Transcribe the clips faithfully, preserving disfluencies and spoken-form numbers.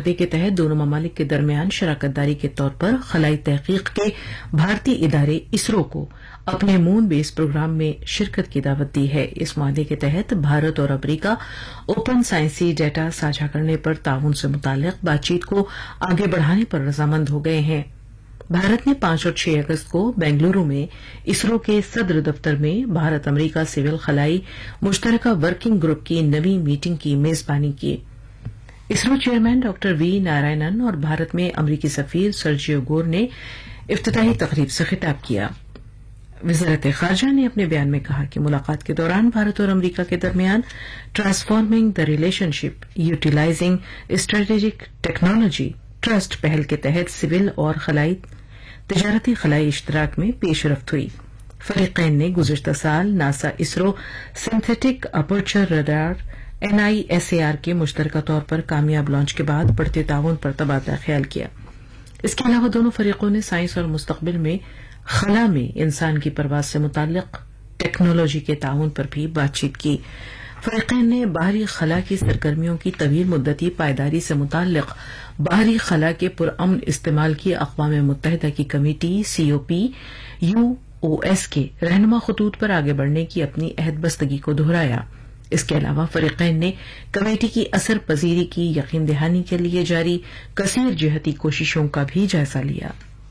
معاہدے کے تحت دونوں ممالک کے درمیان شراکت داری کے طور پر خلائی تحقیق کے بھارتی ادارے اسرو کو اپنے مون بیس پروگرام میں شرکت کی دعوت دی ہے. اس معاہدے کے تحت بھارت اور امریکہ اوپن سائنسی ڈیٹا ساجھا کرنے پر تعاون سے متعلق بات چیت کو آگے بڑھانے پر رضامند ہو گئے ہیں. بھارت نے پانچ اور چھ اگست کو بنگلورو میں اسرو کے صدر دفتر میں بھارت امریکہ سول خلائی مشترکہ ورکنگ گروپ کی نویں میٹنگ کی میزبانی کی. اسرو چیئرمین ڈاکٹر وی نارائنن اور بھارت میں امریکی سفیر سرجیو گور نے افتتاحی تقریب سے خطاب کیا. وزارت خارجہ نے اپنے بیان میں کہا کہ ملاقات کے دوران بھارت اور امریکہ کے درمیان transforming the relation ship utilising strategic technology trust پہل کے تحت سول اور خلائی تجارتی خلائی اشتراک میں پیش رفت ہوئی. فریقین نے گزشتہ سال NASA ISRO synthetic aperture radar N I S A are کے مشترکہ طور پر کامیاب لانچ کے بعد بڑھتے تعاون پر تبادلہ خیال کیا. اس کے علاوہ دونوں فریقوں نے سائنس اور مستقبل میں خلا میں انسان کی پرواز سے متعلق ٹیکنالوجی کے تعاون پر بھی بات چیت کی. فریقین نے باہری خلا کی سرگرمیوں کی طویل مدتی پائیداری سے متعلق باہری خلا کے پرامن استعمال کی اقوام متحدہ کی کمیٹی سی او پی یو او ایس کے رہنما خطوط پر آگے بڑھنے کی اپنی عہد بستگی کو دہرایا. اس کے علاوہ فریقین نے کمیٹی کی اثر پذیری کی یقین دہانی کے لیے جاری کثیر جہتی کوششوں کا بھی جائزہ لیا.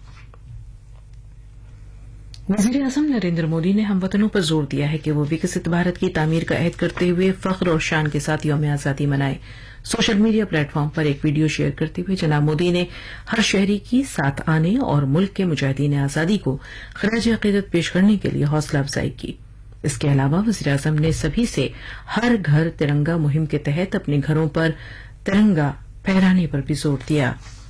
وزیر اعظم نریندر مودی نے ہم وطنوں پر زور دیا ہے کہ وہ وکست بھارت کی تعمیر کا عہد کرتے ہوئے فخر اور شان کے ساتھ یوم آزادی منائیں. سوشل میڈیا پلیٹ فارم پر ایک ویڈیو شیئر کرتے ہوئے جناب مودی نے ہر شہری کی ساتھ آنے اور ملک کے مجاہدین آزادی کو خراج عقیدت پیش کرنے کے لیے حوصلہ افزائی کی. اس کے علاوہ وزیر اعظم نے سبھی سے ہر گھر ترنگا مہم کے تحت اپنے گھروں پر ترنگا پھہرانے پر بھی زور دیا.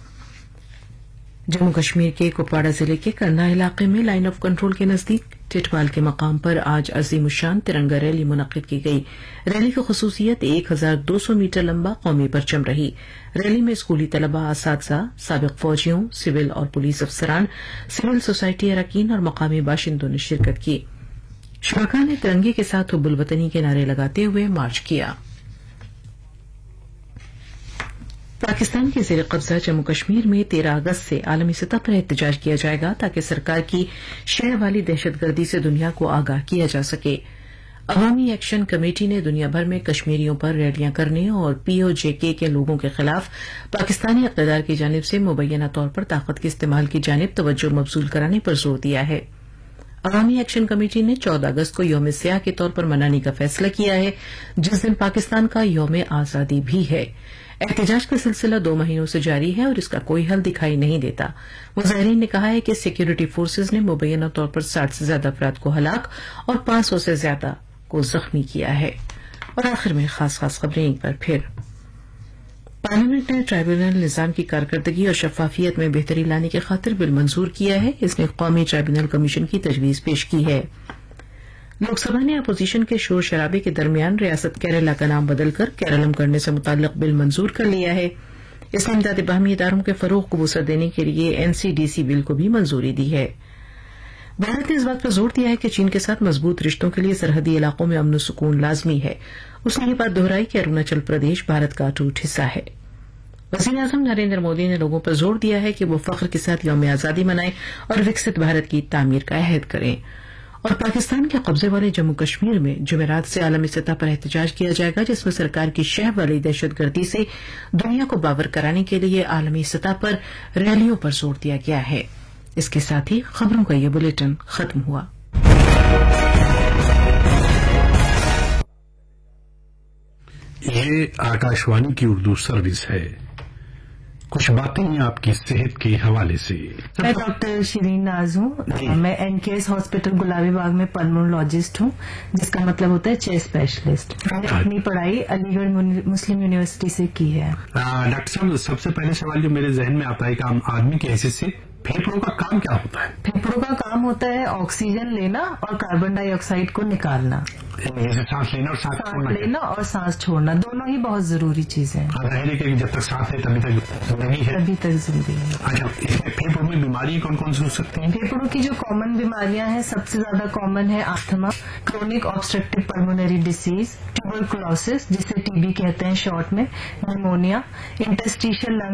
جموں کشمیر کے کپواڑہ ضلع کے کرنا علاقے میں لائن آف کنٹرول کے نزدیک ٹٹوال کے مقام پر آج عظیم الشان ترنگا ریلی منعقد کی گئی. ریلی کی خصوصیت ایک ہزار دو سو میٹر لمبا قومی پرچم رہی. ریلی میں اسکولی طلبہ، اساتذہ، سابق فوجیوں، سول اور پولیس افسران، سول سوسائٹی اراکین اور مقامی باشندوں نے شرکت کی. شرکاء نے ترنگے کے ساتھ حب الوطنی کے نعرے لگاتے ہوئے مارچ کیا. پاکستان کے زیر قبضہ جموں کشمیر میں تیرہ اگست سے عالمی سطح پر احتجاج کیا جائے گا تاکہ سرکار کی شہ والی دہشت گردی سے دنیا کو آگاہ کیا جا سکے. عوامی ایکشن کمیٹی نے دنیا بھر میں کشمیریوں پر ریلیاں کرنے اور پی او جے کے کے لوگوں کے خلاف پاکستانی اقتدار کی جانب سے مبینہ طور پر طاقت کے استعمال کی جانب توجہ مبذول کرانے پر زور دیا ہے. عوامی ایکشن کمیٹی نے چودہ اگست کو یوم سیاہ کے طور پر منانے کا فیصلہ کیا ہے، جس دن پاکستان کا یوم آزادی بھی ہے. احتجاج کا سلسلہ دو مہینوں سے جاری ہے اور اس کا کوئی حل دکھائی نہیں دیتا. مظاہرین نے کہا ہے کہ سیکورٹی فورسز نے مبینہ طور پر ساٹھ سے زیادہ افراد کو ہلاک اور پانچ سو سے زیادہ کو زخمی کیا ہے. اور آخر میں خاص خاص خبریں ایک بار پھر. پارلیمنٹ نے ٹرائبونل نظام کی کارکردگی اور شفافیت میں بہتری لانے کی خاطر بل منظور کیا ہے. اس نے قومی ٹرائبونل کمیشن کی تجویز پیش کی ہے. لوک سبھا نے اپوزیشن کے شور شرابے کے درمیان ریاست کیرلا کا نام بدل کر کیرلم کرنے سے متعلق بل منظور کر لیا ہے. اس نے امداد باہمی اداروں کے فروغ کو وسعت دینے کے لیے این سی ڈی سی بل کو بھی منظوری دی ہے. بھارت نے اس بات پر زور دیا ہے کہ چین کے ساتھ مضبوط رشتوں کے لیے سرحدی علاقوں میں امن و سکون لازمی ہے. اس نے یہ بات دہرائی کہ اروناچل پردیش بھارت کا اٹوٹ حصہ ہے. وزیر اعظم نریندر مودی نے لوگوں پر زور دیا ہے کہ وہ فخر کے ساتھ یوم آزادی منائیں اور وکست بھارت کی تعمیر کا عہد کریں. اور پاکستان کے قبضے والے جموں کشمیر میں جمعرات سے عالمی سطح پر احتجاج کیا جائے گا، جس میں سرکار کی شہ والی دہشت گردی سے دنیا کو باور کرانے کے لیے عالمی سطح پر ریلیوں پر زور دیا گیا ہے. اس کے ساتھ ہی خبروں کا یہ بلیٹن ختم ہوا. یہ آکاشوانی کی اردو سروس ہے. کچھ باتیں آپ کی صحت کے حوالے سے. میں ڈاکٹر شیرین ناز ہوں. میں این کے ایس ہاسپٹل گلابی باغ میں پلمونالوجسٹ ہوں، جس کا مطلب ہوتا ہے چیسٹ اسپیشلسٹ. میں نے اپنی پڑھائی علی گڑھ مسلم یونیورسٹی سے کی ہے. ڈاکٹر صاحب، سب سے پہلے سوال جو میرے ذہن میں آتا ہے کہ عام آدمی کی حیثیت سے پھیپھڑوں کا کام کیا ہوتا ہے؟ پھیپھڑوں کا کام ہوتا ہے آکسیجن لینا اور کاربن ڈائی آکسائڈ کو نکالنا. سانس لینا اور سانس چھوڑنا. لینا اور سانس چھوڑنا دونوں ہی بہت ضروری چیز ہے. ظاہر ہے کہ جب تک سانس ہے تبھی تک زندگی ہے. تبھی تک زندگی ہے. اچھا، اس میں پھیپھڑوں میں بیماریاں کون کون سی ہو سکتی ہیں؟ پھیپھڑوں کی جو کامن بیماریاں ہیں، سب سے زیادہ کامن ہے آستھما، کرونک آبسٹرکٹیو پلمونری ڈیزیز، ٹیوبرکلوسس جسے ٹی بی کہتے ہیں شارٹ میں، نیمونیا، انٹرسٹیشل لنگ